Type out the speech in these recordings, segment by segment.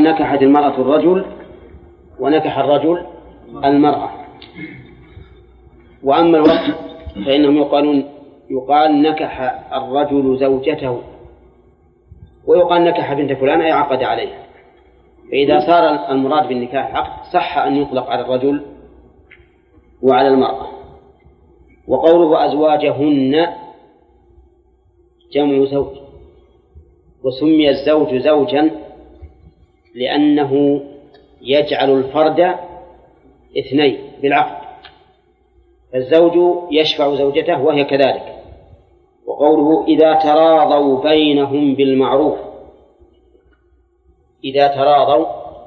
نكحت المرأة الرجل ونكح الرجل المرأة. وأما الوقت فإنهم يقال نكح الرجل زوجته، ويقال نكح بنت فلان أي عقد عليها. فإذا صار المراد بالنكاح عقد صح أن يطلق على الرجل وعلى المرأة. وقوله أزواجهن جمع زوج، وسمي الزوج زوجا لأنه يجعل الفرد اثنين بالعقد، فالزوج يشفع زوجته وهي كذلك. وقوله إذا تراضوا بينهم بالمعروف، إذا تراضوا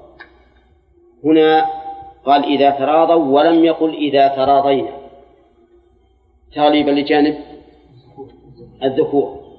هنا قال إذا تراضوا ولم يقل إذا تراضينا تغليبا لجانب الذكور،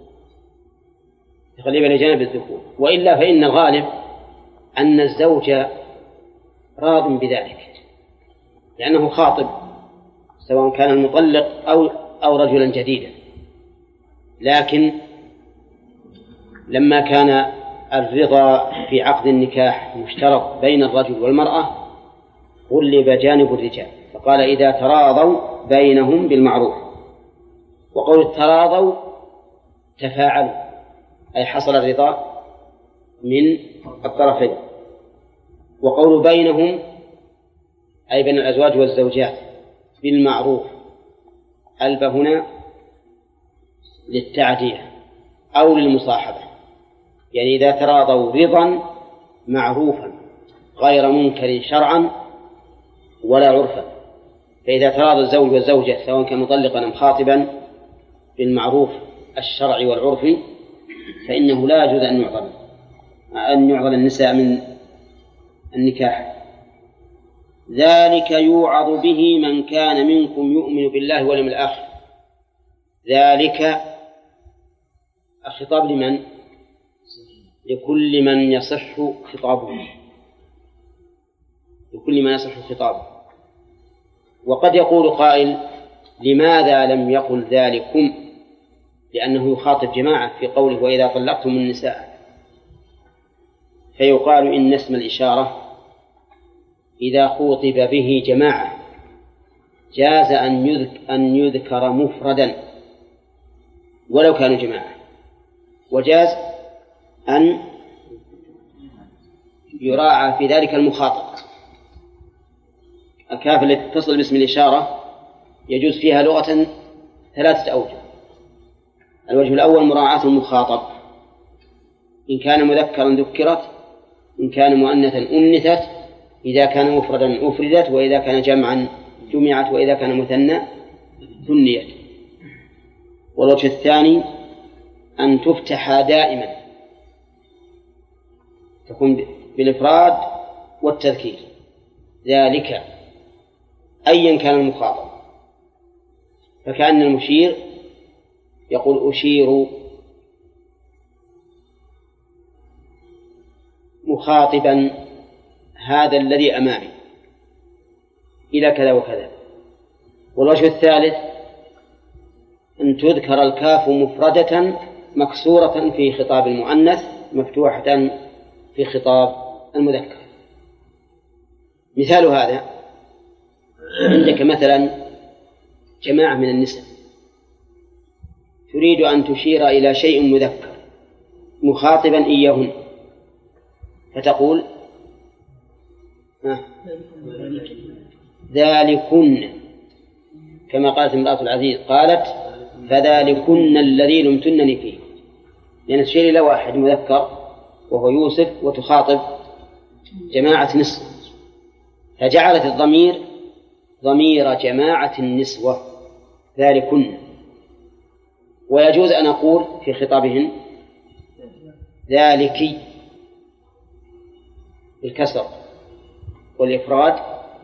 وإلا فإن الغالب أن الزوج راض بذلك لأنه خاطب، سواء كان المطلق أو رجلا جديدا. لكن لما كان الرضا في عقد النكاح مشترك بين الرجل والمرأة غلب جانب الرجال، فقال إذا تراضوا بينهم بالمعروف. وقول التراضوا تفاعلوا أي حصل الرضا من الطرفين. وقول بينهم أي بين الأزواج والزوجات بالمعروف، ألب هنا للتعدية أو للمصاحبة، يعني إذا تراضوا رضا معروفا غير منكر شرعا ولا عرفا. فإذا تراضى الزوج والزوجة سواء كان مطلقا أم خاطبا بالمعروف الشرعي والعرفي فإنه لا يجوز أن يعضل النساء من النكاح. ذلك يوعظ به من كان منكم يؤمن بالله واليوم الآخر. ذلك الخطاب لمن؟ لكل من يصح خطابه، لكل من يصح خطابه. وقد يقول قائل لماذا لم يقل ذلكم؟ لأنه يخاطب جماعة في قوله وإذا طلقتم النساء، فيقال إن اسم الإشارة إذا خوطب به جماعة جاز أن يذكر مفردا ولو كانوا جماعة، وجاز أن يراعى في ذلك المخاطب. الكاف التي تتصل باسم الإشارة يجوز فيها لغة 3 أوجه. الوجه الأول مراعاة المخاطب، إن كان مذكرا ذكرت، إن كان مؤنثا أنثت، إذا كان مفردا أفردت، وإذا كان جمعا جمعت، وإذا كان مثنى ثنيت. والوجه الثاني أن تفتح دائما، تكون بالإفراد والتذكير، ذلك أيا كان المخاطب. فكأن المشير يقول أشير مخاطبا هذا الذي أمامي إلى كذا وكذا. والوجه الثالث أن تذكر الكاف مفردة مكسورة في خطاب المؤنث مفتوحة في خطاب المذكر. مثال هذا عندك مثلا جماعة من النساء تريد أن تشير إلى شيء مذكر مخاطبا إياهن، فتقول ذلكن، كما قالت امرأة العزيز قالت فذلكن الذي لمتنني فيه، لأن تشير إلى واحد مذكر وهو يوسف وتخاطب جماعة نسوة، فجعلت الضمير ضمير جماعة النسوة ذلكن. ويجوز أن أقول في خطابهن ذلكي بالكسر والإفراد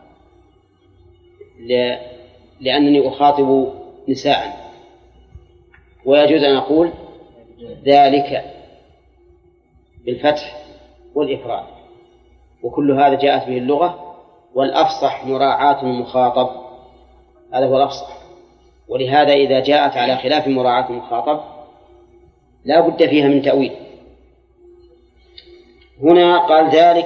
لأنني أخاطب نساء، ويجوز أن أقول ذلك بالفتح والإفراد. وكل هذا جاءت به اللغة، والأفصح مراعاة المخاطب، هذا هو الأفصح. ولهذا إذا جاءت على خلاف مراعاة المخاطب لا بد فيها من تأويل. هنا قال ذلك